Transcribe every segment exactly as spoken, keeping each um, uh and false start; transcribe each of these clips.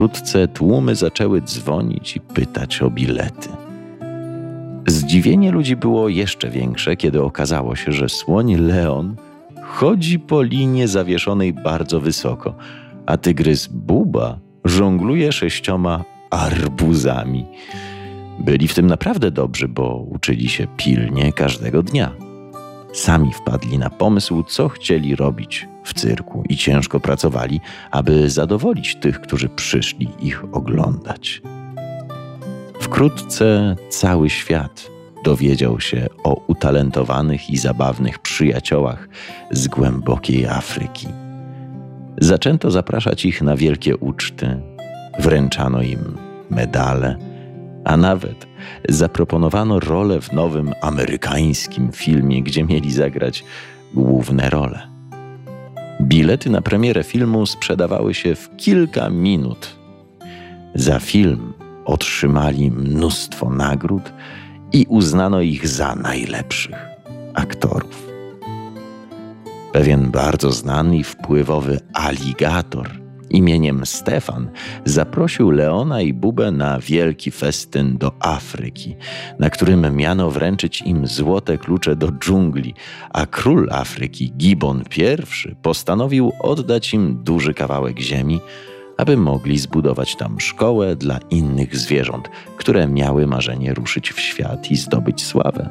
Wkrótce tłumy zaczęły dzwonić i pytać o bilety. Zdziwienie ludzi było jeszcze większe, kiedy okazało się, że słoń Leon chodzi po linie zawieszonej bardzo wysoko, a tygrys Buba żongluje sześcioma arbuzami. Byli w tym naprawdę dobrzy, bo uczyli się pilnie każdego dnia. Sami wpadli na pomysł, co chcieli robić w cyrku i ciężko pracowali, aby zadowolić tych, którzy przyszli ich oglądać. Wkrótce cały świat dowiedział się o utalentowanych i zabawnych przyjaciołach z głębokiej Afryki. Zaczęto zapraszać ich na wielkie uczty, wręczano im medale, a nawet zaproponowano rolę w nowym amerykańskim filmie, gdzie mieli zagrać główne role. Bilety na premierę filmu sprzedawały się w kilka minut. Za film otrzymali mnóstwo nagród i uznano ich za najlepszych aktorów. Pewien bardzo znany i wpływowy aligator imieniem Stefan zaprosił Leona i Bubę na wielki festyn do Afryki, na którym miano wręczyć im złote klucze do dżungli, a król Afryki, Gibon I, postanowił oddać im duży kawałek ziemi, aby mogli zbudować tam szkołę dla innych zwierząt, które miały marzenie ruszyć w świat i zdobyć sławę.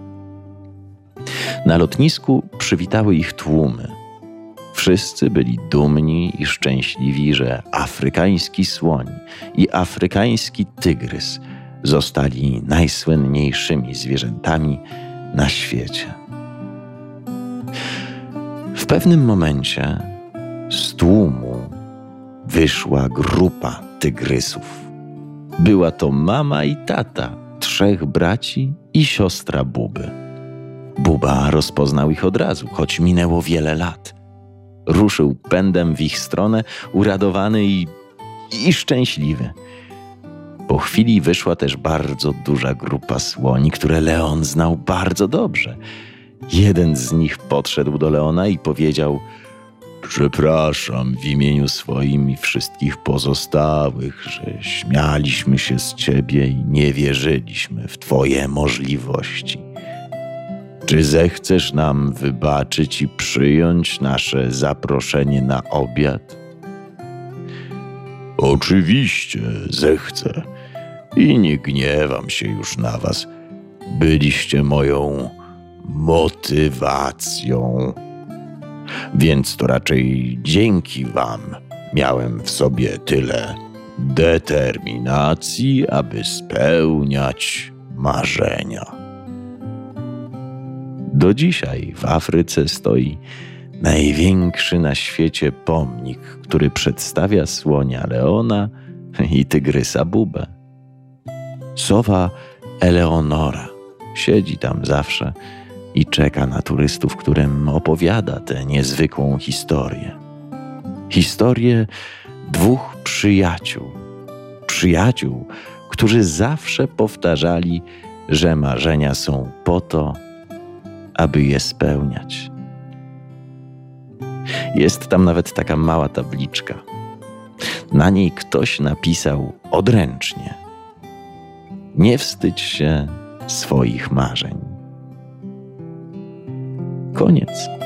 Na lotnisku przywitały ich tłumy. Wszyscy byli dumni i szczęśliwi, że afrykański słoń i afrykański tygrys zostali najsłynniejszymi zwierzętami na świecie. W pewnym momencie z tłumu wyszła grupa tygrysów. Była to mama i tata, trzech braci i siostra Buby. Buba rozpoznał ich od razu, choć minęło wiele lat. Ruszył pędem w ich stronę, uradowany i, i szczęśliwy. Po chwili wyszła też bardzo duża grupa słoni, które Leon znał bardzo dobrze. Jeden z nich podszedł do Leona i powiedział: „Przepraszam w imieniu swoim i wszystkich pozostałych, że śmialiśmy się z ciebie i nie wierzyliśmy w twoje możliwości. Czy zechcesz nam wybaczyć i przyjąć nasze zaproszenie na obiad?” „Oczywiście zechcę i nie gniewam się już na was. Byliście moją motywacją. Więc to raczej dzięki wam miałem w sobie tyle determinacji, aby spełniać marzenia.” Do dzisiaj w Afryce stoi największy na świecie pomnik, który przedstawia słonia Leona i tygrysa Bubę. Sowa Eleonora siedzi tam zawsze i czeka na turystów, którym opowiada tę niezwykłą historię. Historię dwóch przyjaciół. Przyjaciół, którzy zawsze powtarzali, że marzenia są po to, aby je spełniać. Jest tam nawet taka mała tabliczka. Na niej ktoś napisał odręcznie: „Nie wstydź się swoich marzeń”. Koniec.